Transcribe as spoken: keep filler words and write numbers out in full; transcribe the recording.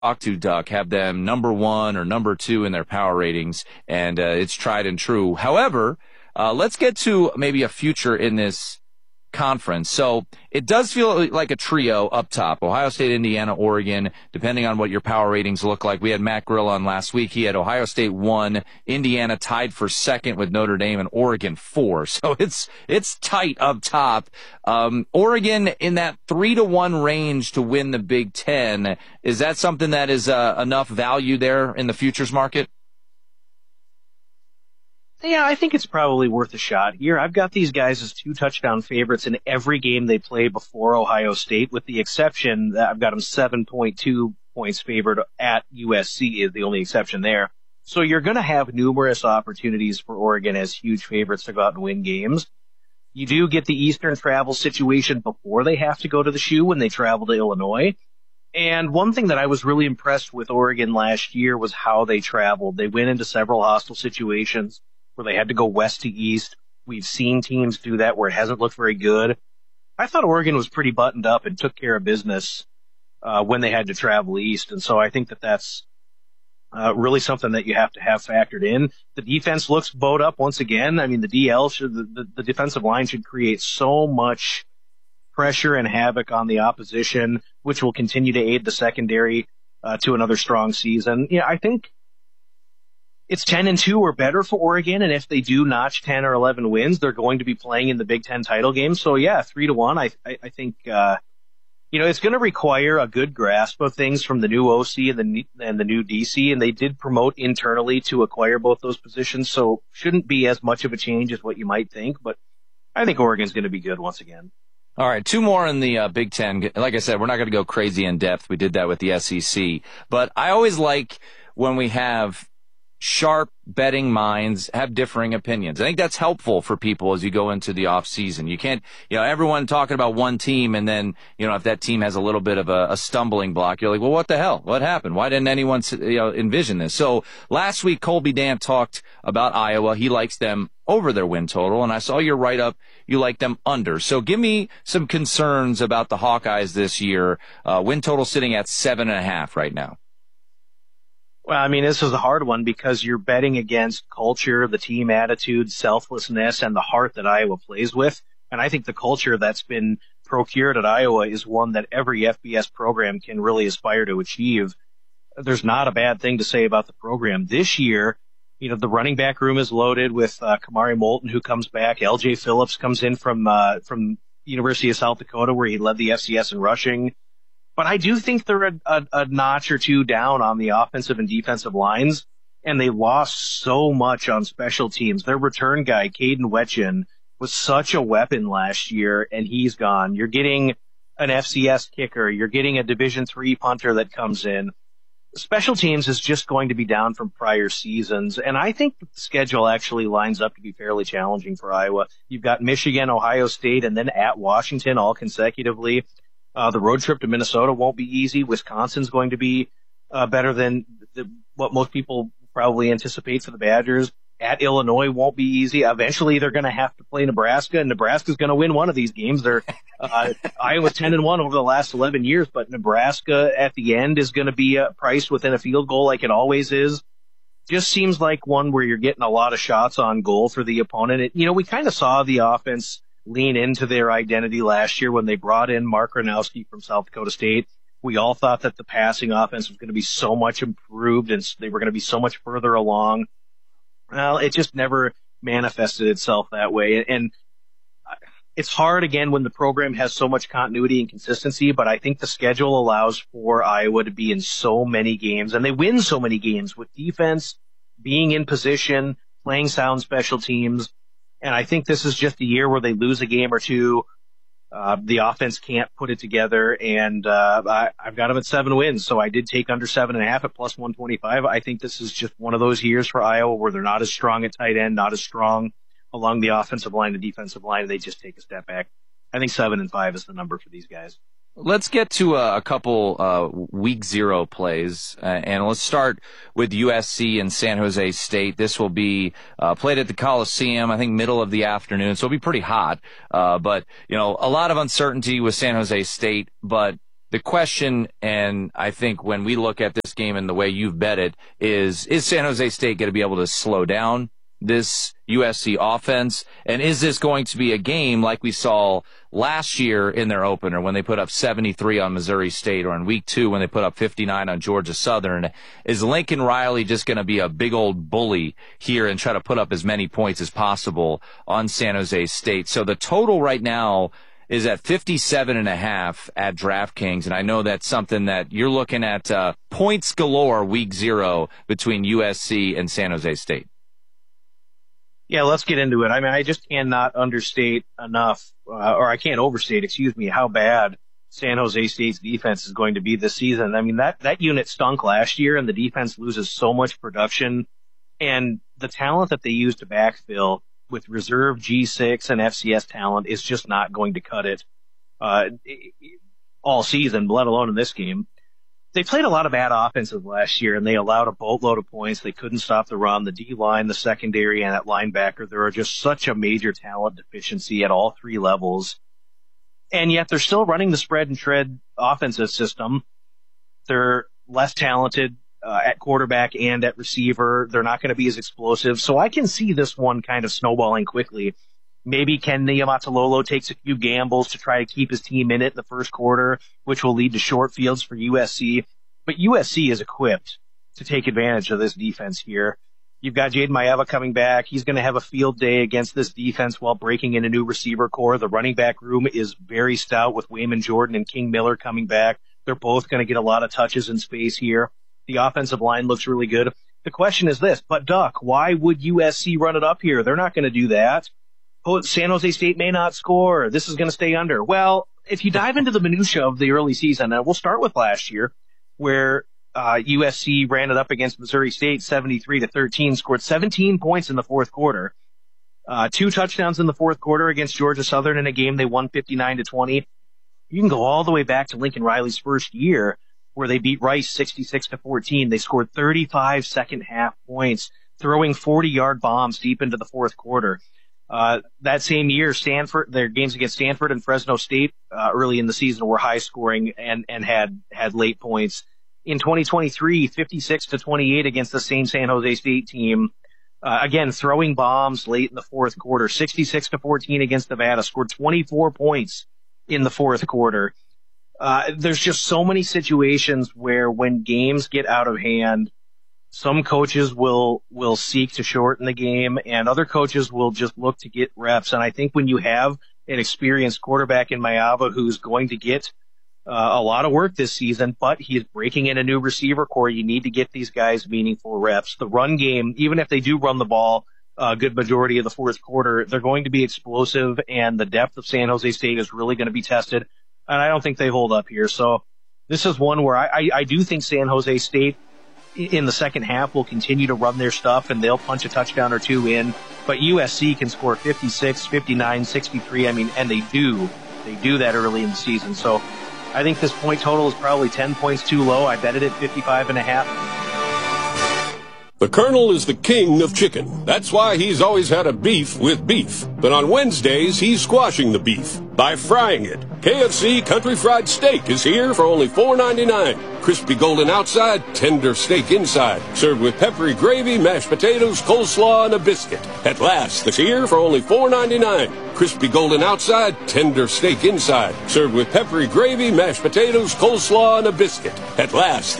talk to, Duck, have them number one or number two in their power ratings, and uh, it's tried and true. However, uh, let's get to maybe a future in this conference. So it does feel like a trio up top: Ohio State, Indiana, Oregon, depending on what your power ratings look like. We had Matt Grill on last week. He had Ohio State one, Indiana tied for second with Notre Dame, and Oregon four. So it's it's tight up top. Um, Oregon in that three to one range to win the Big Ten. Is that something that is uh, enough value there in the futures market? Yeah, I think it's probably worth a shot here. I've got these guys as two touchdown favorites in every game they play before Ohio State, with the exception that I've got them seven point two points favored at U S C is the only exception there. So you're going to have numerous opportunities for Oregon as huge favorites to go out and win games. You do get the Eastern travel situation before they have to go to the Shoe when they travel to Illinois. And one thing that I was really impressed with Oregon last year was how they traveled. They went into several hostile situations where they had to go west to east. We've seen teams do that where it hasn't looked very good. I thought Oregon was pretty buttoned up and took care of business uh, when they had to travel east. And so I think that that's uh, really something that you have to have factored in. The defense looks bowed up once again. I mean, the D L should, the, the, the defensive line should create so much pressure and havoc on the opposition, which will continue to aid the secondary uh, to another strong season. Yeah, I think it's ten and two or better for Oregon, and if they do notch ten or eleven wins, they're going to be playing in the Big Ten title game. So yeah, three to one. I I, I think uh, you know it's going to require a good grasp of things from the new O C and the and the new D C, and they did promote internally to acquire both those positions, so shouldn't be as much of a change as what you might think. But I think Oregon's going to be good once again. All right, two more in the uh, Big Ten. Like I said, we're not going to go crazy in depth. We did that with the S E C, but I always like when we have sharp betting minds have differing opinions. I think that's helpful for people as you go into the off season. You can't, you know, everyone talking about one team, and then, you know, if that team has a little bit of a, a stumbling block, you're like, well, what the hell? What happened? Why didn't anyone, you know, envision this? So last week, Colby Dant talked about Iowa. He likes them over their win total, and I saw your write-up. You like them under. So give me some concerns about the Hawkeyes this year. Uh, win total sitting at seven and a half right now. Well, I mean, this is a hard one because you're betting against culture, the team attitude, selflessness, and the heart that Iowa plays with. And I think the culture that's been procured at Iowa is one that every F B S program can really aspire to achieve. There's not a bad thing to say about the program. This year, you know, the running back room is loaded with uh, Kamari Moulton, who comes back. L J Phillips comes in from uh, from University of South Dakota, where he led the F C S in rushing. But I do think they're a, a, a notch or two down on the offensive and defensive lines, and they lost so much on special teams. Their return guy, Caden Wetchin, was such a weapon last year, and he's gone. You're getting an F C S kicker. You're getting a Division three punter that comes in. Special teams is just going to be down from prior seasons, and I think the schedule actually lines up to be fairly challenging for Iowa. You've got Michigan, Ohio State, and then at Washington all consecutively. Uh, the road trip to Minnesota won't be easy. Wisconsin's going to be uh, better than the, what most people probably anticipate for the Badgers. At Illinois won't be easy. Eventually, they're going to have to play Nebraska, and Nebraska's going to win one of these games. They're uh, Iowa's ten and one over the last eleven years, but Nebraska at the end is going to be uh, priced within a field goal like it always is. Just seems like one where you're getting a lot of shots on goal for the opponent. It, you know, we kind of saw the offense lean into their identity last year when they brought in Mark Gronowski from South Dakota State. We all thought that the passing offense was going to be so much improved and they were going to be so much further along. Well, it just never manifested itself that way. And it's hard, again, when the program has so much continuity and consistency, but I think the schedule allows for Iowa to be in so many games, and they win so many games with defense, being in position, playing sound special teams. And I think this is just a year where they lose a game or two. Uh, the offense can't put it together, and uh, I, I've got them at seven wins, so I did take under seven and a half at plus one twenty-five. I think this is just one of those years for Iowa where they're not as strong at tight end, not as strong along the offensive line and defensive line, and they just take a step back. I think seven and five is the number for these guys. Let's get to a, a couple uh, week zero plays, uh, and let's start with U S C and San Jose State. This will be uh, played at the Coliseum, I think middle of the afternoon, so it'll be pretty hot. Uh, but, you know, a lot of uncertainty with San Jose State, but The question, and I think when we look at this game and the way you've bet it, is, is San Jose State going to be able to slow down this U S C offense? And is this going to be a game like we saw last year in their opener when they put up seventy-three on Missouri State, or in week two when they put up fifty-nine on Georgia Southern? Is Lincoln Riley just going to be a big old bully here and try to put up as many points as possible on San Jose State? So the total right now is at fifty-seven and a half at DraftKings, and I know that's something that you're looking at, uh, points galore week zero between U S C and San Jose State. Yeah, let's get into it. I mean, I just cannot understate enough, uh, or I can't overstate, excuse me, how bad San Jose State's defense is going to be this season. I mean, that, that unit stunk last year, and the defense loses so much production. And the talent that they use to backfill with reserve G six and F C S talent is just not going to cut it uh, all season, let alone in this game. They played a lot of bad offenses last year, and they allowed a boatload of points. They couldn't stop the run. The D-line, the secondary, and that linebacker, there are just such a major talent deficiency at all three levels. And yet they're still running the spread and shred offensive system. They're less talented uh, at quarterback and at receiver. They're not going to be as explosive. So I can see this one kind of snowballing quickly. Maybe Ken Niumatalolo takes a few gambles to try to keep his team in it in the first quarter, which will lead to short fields for U S C. But U S C is equipped to take advantage of this defense here. You've got Jaden Maeva coming back. He's going to have a field day against this defense while breaking in a new receiver core. The running back room is very stout with Wayman Jordan and King Miller coming back. They're both going to get a lot of touches in space here. The offensive line looks really good. The question is this, but Duck, why would U S C run it up here? They're not going to do that. Oh, San Jose State may not score. This is going to stay under. Well, if you dive into the minutia of the early season, and we'll start with last year, where uh, U S C ran it up against Missouri State seventy-three to thirteen, scored seventeen points in the fourth quarter, uh, two touchdowns in the fourth quarter against Georgia Southern in a game they won fifty-nine to twenty. You can go all the way back to Lincoln Riley's first year, where they beat Rice sixty-six to fourteen. They scored thirty-five second half points, throwing forty-yard bombs deep into the fourth quarter. Uh, that same year, Stanford, their games against Stanford and Fresno State, uh, early in the season were high scoring and, and had, had late points. In twenty twenty-three, fifty-six to twenty-eight against the same San Jose State team. Uh, again, throwing bombs late in the fourth quarter, sixty-six to fourteen against Nevada, scored twenty-four points in the fourth quarter. Uh, there's just so many situations where when games get out of hand, some coaches will, will seek to shorten the game, and other coaches will just look to get reps. And I think when you have an experienced quarterback in Maeva who's going to get uh, a lot of work this season, but he's breaking in a new receiver core, you need to get these guys meaningful reps. The run game, even if they do run the ball a good majority of the fourth quarter, they're going to be explosive, and the depth of San Jose State is really going to be tested. And I don't think they hold up here. So this is one where I, I, I do think San Jose State in the second half will continue to run their stuff, and they'll punch a touchdown or two in. But U S C can score fifty-six, fifty-nine, sixty-three. I mean, and they do. They do that early in the season. So I think this point total is probably ten points too low. I bet it at fifty-five and a half. The Colonel is the king of chicken. That's why he's always had a beef with beef. But on Wednesdays, he's squashing the beef by frying it. K F C Country Fried Steak is here for only four ninety-nine. Crispy golden outside, tender steak inside. Served with peppery gravy, mashed potatoes, coleslaw, and a biscuit. At last, it's here for only four ninety-nine. Crispy golden outside, tender steak inside. Served with peppery gravy, mashed potatoes, coleslaw, and a biscuit. At last,